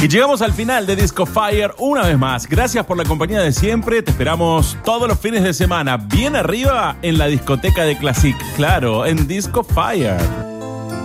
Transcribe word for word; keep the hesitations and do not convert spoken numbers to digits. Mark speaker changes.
Speaker 1: Y llegamos al final de Disco Fire una vez más. Gracias por la compañía de siempre. Te esperamos todos los fines de semana bien arriba en la discoteca de Classic. Claro, en Disco Fire.